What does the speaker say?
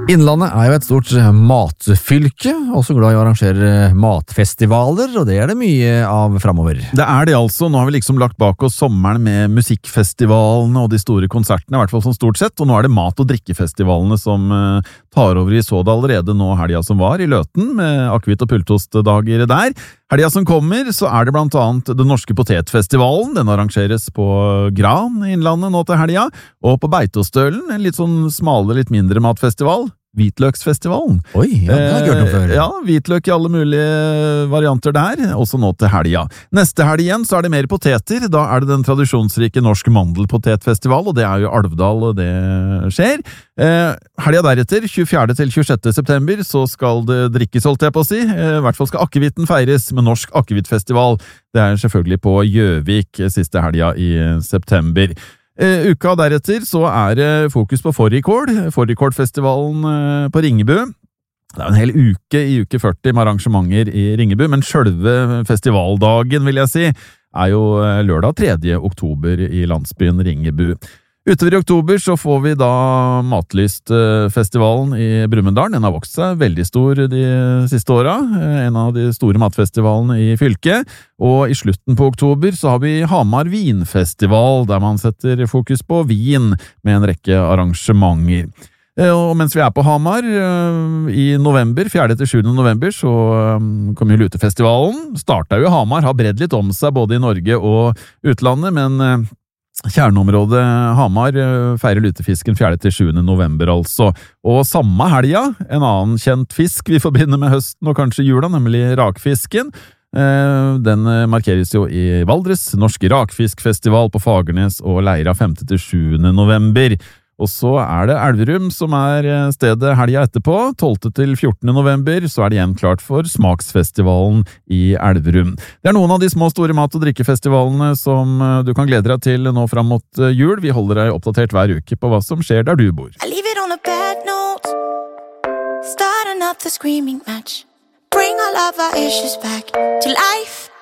Innlandet jo et stort matfylke, også glad i å arrangere matfestivaler, og det det mye av fremover. Det det altså. Nå har vi liksom lagt bak oss sommeren med musikkfestivalene og de store konsertene, i hvert fall sånn stort sett, og nå det mat- og drikkefestivalene som tar over. Vi så det allerede nå helga som var i Løten, med akvitt- og pultostdager der. Helga som kommer, så det blant annet Den norske potetfestivalen. Den arrangeres på Gran i Innlandet nå til helga, og på Beitostølen, en litt sånn smale, litt mindre matfestival. Hvitløksfestivalen. Oi, ja, det har jeg hørt om før. Ja, hvitløk i alle mulige varianter der, også nå til helga. Neste helg igjen så det mer poteter, da det den tradisjonsrike norsk mandelpotetfestival, og det jo Alvdal, og det skjer. Helga deretter, 24. til 26. september, så skal det drikkes, holdt jeg på å si. I hvert fall skal akevitten feires med norsk akevittfestival. Det selvfølgelig på Gjøvik siste helga i september. Uka deretter så det fokus på Fårikålfestivalen på Ringebu. Det en hel uke i uke 40 med arrangementer i Ringebu, men selve festivaldagen, vil jeg si, jo lørdag 3. oktober i landsbyen Ringebu. Utover i oktober så får vi da Matlystfestivalen i Brumunddal. Den har vokst seg veldig stor de siste åra. En av de store matfestivalene i fylket. Og i slutten på oktober så har vi Hamar Vinfestival, der man setter fokus på vin med en rekke arrangementer. Og mens vi på Hamar, i november, 4. til 7. november, så kom jo Lutefestivalen. Startet jo Hamar, har bredd litt om seg både i Norge og utlandet, men kjerneområdet Hamar feirer lutefisken 4. til 7. november altså. Og samme helga, en annen kjent fisk vi forbinder med høsten og kanskje jula, nemlig rakfisken. Den markeres jo i Valdres, Norsk Rakfiskfestival på Fagernes og Leira 5. til 7. november. Og så det Elverum som stedet helga etterpå, 12. til 14. november, så det igjen klart for Smaksfestivalen i Elverum. Det noen av de små store mat- og drikkefestivalene som du kan glede deg til nå fram mot jul. Vi holder deg oppdatert hver uke på hva som skjer der du bor. I leave it on a bad note, starting up the screaming match, bring all of our issues back to life.